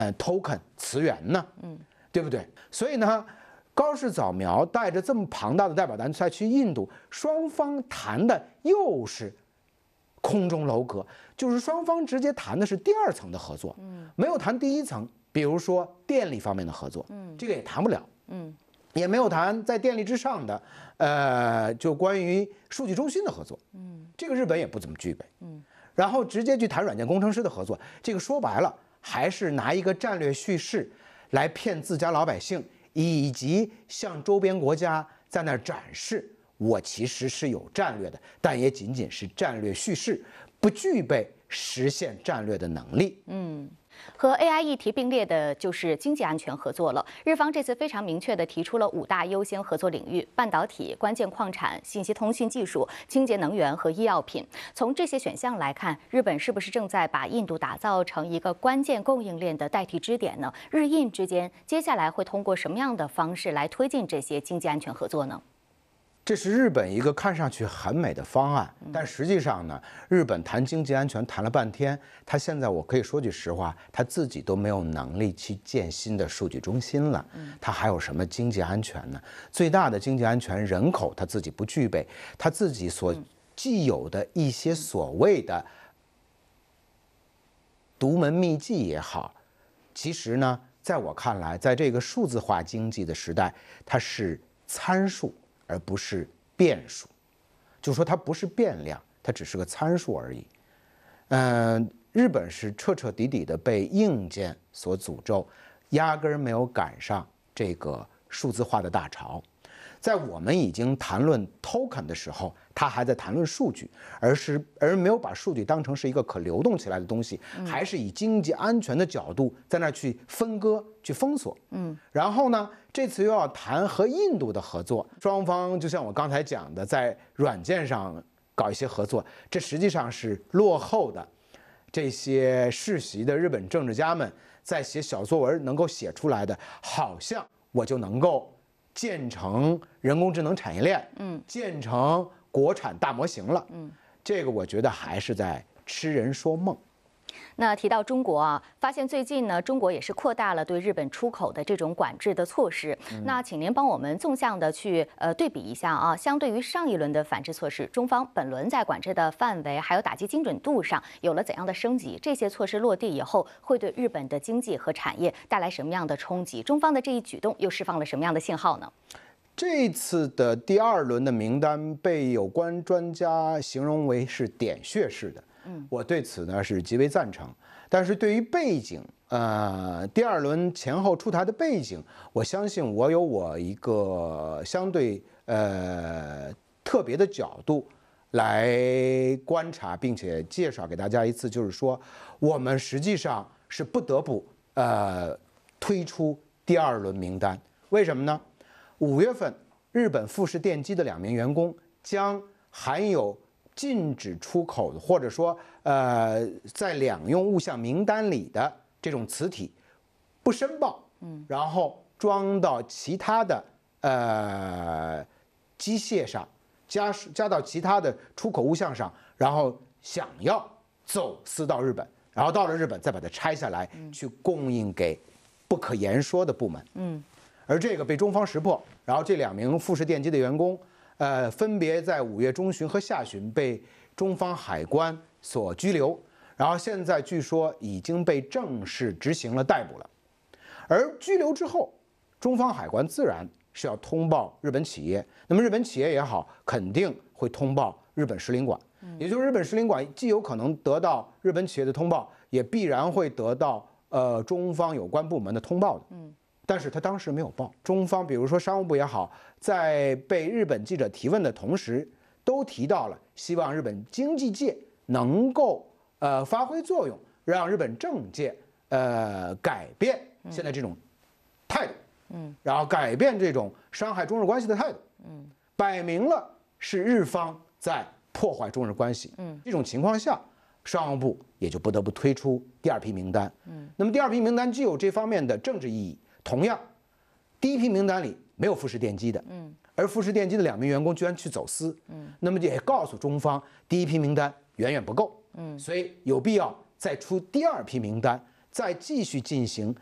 token 词源呢？对不对？所以呢，高市早苗带着这么庞大的代表团再去印度，双方谈的又是空中楼阁，就是双方直接谈的是第二层的合作，没有谈第一层，比如说电力方面的合作，这个也谈不了，也没有谈在电力之上的，就关于数据中心的合作，这个日本也不怎么具备，然后直接去谈软件工程师的合作，这个说白了还是拿一个战略叙事来骗自家老百姓，以及向周边国家在那儿展示我其实是有战略的，但也仅仅是战略叙事，不具备实现战略的能力。 和 AI 议题并列的就是经济安全合作了。日方这次非常明确地提出了5大优先合作领域：半导体、关键矿产、信息通讯技术、清洁能源和医药品。从这些选项来看，日本是不是正在把印度打造成一个关键供应链的代替支点呢？日印之间接下来会通过什么样的方式来推进这些经济安全合作呢？ 这是日本一个看上去很美的方案，但实际上呢，日本谈经济安全谈了半天，他现在我可以说句实话，他自己都没有能力去建新的数据中心了，他还有什么经济安全呢？最大的经济安全，人口他自己不具备，他自己所既有的一些所谓的独门秘技也好，其实呢，在我看来，在这个数字化经济的时代，它是参数，而不是变数，就说它不是变量，它只是个参数而已。日本是彻彻底底的被硬件所诅咒，压根儿没有赶上这个数字化的大潮。在我们已经谈论 token 的时候，他还在谈论数据，而没有把数据当成是一个可流动起来的东西，还是以经济安全的角度在那儿去分割、去封锁。然后呢，这次又要谈和印度的合作，双方就像我刚才讲的，在软件上搞一些合作，这实际上是落后的这些世袭的日本政治家们在写小作文能够写出来的，好像我就能够建成人工智能产业链，建成国产大模型了，这个我觉得还是在痴人说梦。 那提到中国啊，发现最近呢，中国也是扩大了对日本出口的这种管制的措施。那请您帮我们纵向的去对比一下啊，相对于上一轮的反制措施，中方本轮在管制的范围还有打击精准度上有了怎样的升级？这些措施落地以后，会对日本的经济和产业带来什么样的冲击？中方的这一举动又释放了什么样的信号呢？ 这次的第2轮的名单被有关专家形容为是点穴式的，我对此呢是极为赞成。但是对于背景，第2轮前后出台的背景，我相信我有我一个相对特别的角度来观察，并且介绍给大家一次，就是说我们实际上是不得不推出第2轮名单，为什么呢？5月份，日本富士电机的2名员工将含有禁止出口的，或者说在两用物项名单里的这种磁体不申报，然后装到其他的机械上，加到其他的出口物项上，然后想要走私到日本，然后到了日本再把它拆下来，去供应给不可言说的部门。而这个被中方识破，然后这2名富士电机的员工，分别在5月中旬和下旬被中方海关所拘留，然后现在据说已经被正式执行了逮捕了。而拘留之后，中方海关自然是要通报日本企业，那么日本企业也好，肯定会通报日本使领馆，也就是日本使领馆既有可能得到日本企业的通报，也必然会得到中方有关部门的通报的。但是他当时没有报，中方比如说商务部也好，在被日本记者提问的同时，都提到了希望日本经济界能够发挥作用，让日本政界改变现在这种态度，然后改变这种伤害中日关系的态度，摆明了是日方在破坏中日关系，这种情况下，商务部也就不得不推出第2批名单，那么第2批名单既有这方面的政治意义。同样，第1批名单里没有富士电机的，而富士电机的2名员工居然去走私，那么也告诉中方，第1批名单远远不够，所以有必要再出第2批名单， 再继续进行